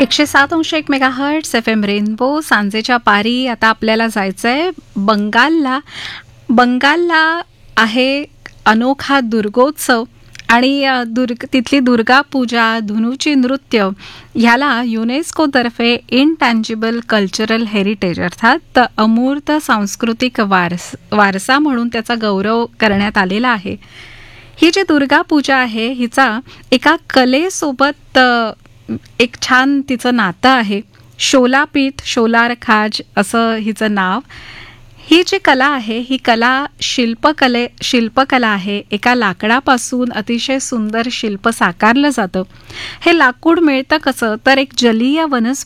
107.1 megahertz FM rainbow सांजेच्या पारी. आता आपल्याला जायचंय बंगालला. बंगालला आहे अनोखा दुर्गोत्सव आणि तिथली दुर्गा पूजा, धुनूची नृत्य ह्याला युनेस्कोतर्फे इनटँजिबल कल्चरल हेरिटेज अर्थात अमूर्त सांस्कृतिक वारसा म्हणून त्याचा गौरव करण्यात आलेला आहे. ही जी दुर्गा पूजा आहे हिचा एका कलेसोबत एक छान तिचं नातं आहे. शोलापीठ, शोलार खाज असं हिचं नाव. ही जी कला आहे ही कला शिल्पकला आहे. एका लाकडापासून अतिशय सुंदर शिल्प साकारलं जातं. हे लाकूड मिळतं कसं तर एक जलीय वनस्पती